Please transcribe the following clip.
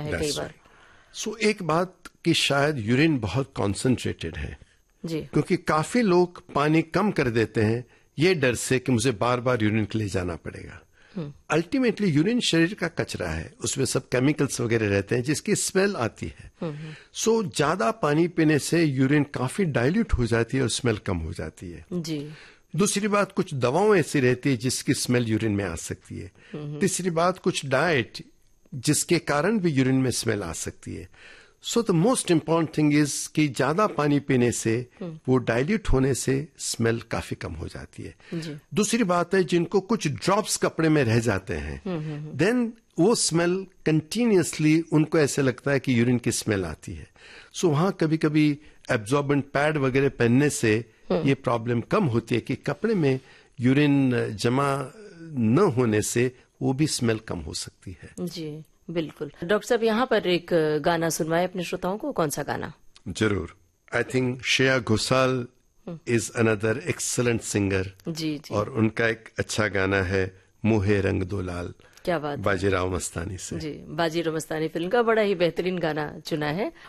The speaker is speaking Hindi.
है कई बार। सो एक बात कि शायद यूरिन बहुत कॉन्सेंट्रेटेड है जी, क्योंकि काफी लोग पानी कम कर देते हैं ये डर से कि मुझे बार बार यूरिन के लिए जाना पड़ेगा। अल्टीमेटली यूरिन शरीर का कचरा है, उसमें सब केमिकल्स वगैरह रहते हैं जिसकी स्मेल आती है। सो ज्यादा पानी पीने से यूरिन काफी डाइल्यूट हो जाती है और स्मेल कम हो जाती है। जी, दूसरी बात, कुछ दवाओं ऐसी रहती है जिसकी स्मेल यूरिन में आ सकती है। तीसरी बात, कुछ डाइट जिसके कारण भी यूरिन में स्मेल आ सकती है। So the most important thing is कि ज्यादा पानी पीने से वो डाइल्यूट होने से स्मेल काफी कम हो जाती है। जी, दूसरी बात है, जिनको कुछ ड्रॉप्स कपड़े में रह जाते हैं देन वो स्मेल कंटिन्यूअसली उनको ऐसे लगता है कि यूरिन की स्मेल आती है। सो वहां कभी कभी एब्जॉर्बेंट पैड वगैरह पहनने से ये प्रॉब्लम कम होती है कि कपड़े में यूरिन जमा न होने से वो भी स्मेल कम हो सकती है। जी, बिल्कुल। डॉक्टर साहब, यहाँ पर एक गाना सुनवाए अपने श्रोताओं को। कौन सा गाना? जरूर। I think Shreya Ghoshal is another excellent singer. जी, जी, और उनका एक अच्छा गाना है मुहे रंग दो लाल, क्या बात, बाजीराव मस्तानी से। जी, बाजीराव मस्तानी फिल्म का बड़ा ही बेहतरीन गाना चुना है